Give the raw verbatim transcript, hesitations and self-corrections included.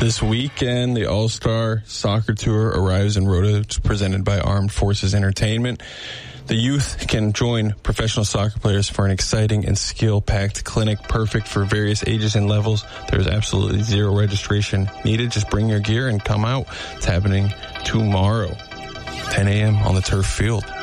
This weekend, the All-Star Soccer Tour arrives in Rota. It's presented by Armed Forces Entertainment. The youth can join professional soccer players for an exciting and skill-packed clinic perfect for various ages and levels. There's absolutely zero registration needed. Just bring your gear and come out. It's happening tomorrow, ten a.m. on the turf field.